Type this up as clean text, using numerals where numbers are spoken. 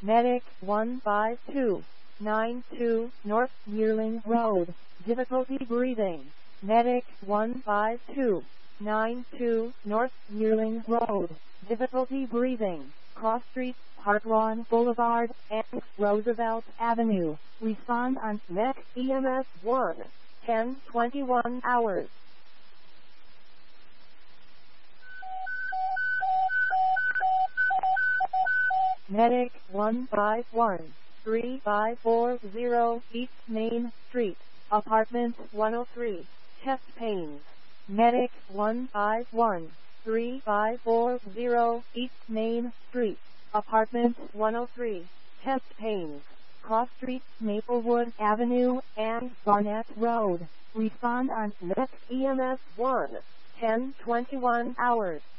Medic 15292 North Yearling Road. Difficulty breathing. Medic 15292 North Yearling Road. Difficulty breathing. Cross Street, Park Lawn Boulevard, and Roosevelt Avenue. Respond on MEC EMS 1, 10:21 hours. Medic 1513540 East Main Street, Apartment 103, chest pains. Medic 1513540 East Main Street, Apartment 103, chest pains. Cross Street, Maplewood Avenue, and Barnett Road. Respond on MEC EMS 1, 10:21 hours.